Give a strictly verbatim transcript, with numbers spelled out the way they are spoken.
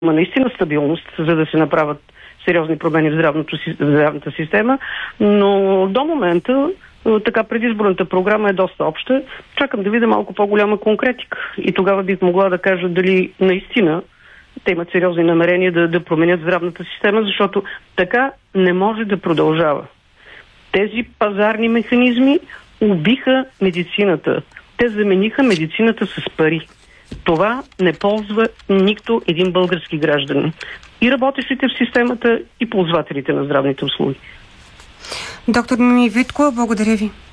наистина стабилност, за да се направят сериозни промени в, здравното, в здравната система, но до момента така предизборната програма е доста обща. Чакам да видя малко по-голяма конкретика и тогава бих могла да кажа дали наистина те имат сериозни намерения да, да променят здравната система, защото така не може да продължава. Тези пазарни механизми убиха медицината. Те замениха медицината с пари. Това не ползва нито един български гражданин. И работещите в системата, и ползвателите на здравните услуги. Доктор Мими Виткова, благодаря ви.